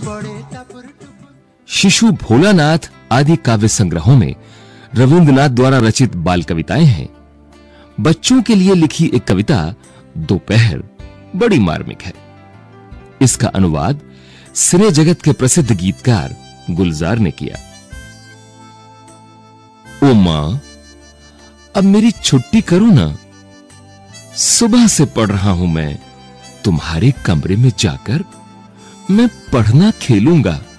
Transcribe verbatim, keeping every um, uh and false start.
शिशु भोलानाथ आदि काव्य संग्रहों में रविंद्रनाथ द्वारा रचित बाल कविताएं हैं। बच्चों के लिए लिखी एक कविता दोपहर बड़ी मार्मिक है। इसका अनुवाद सिने जगत के प्रसिद्ध गीतकार गुलजार ने किया। ओ मां, अब मेरी छुट्टी करो ना, सुबह से पढ़ रहा हूं मैं तुम्हारे कमरे में जाकर, मैं पढ़ना खेलूंगा।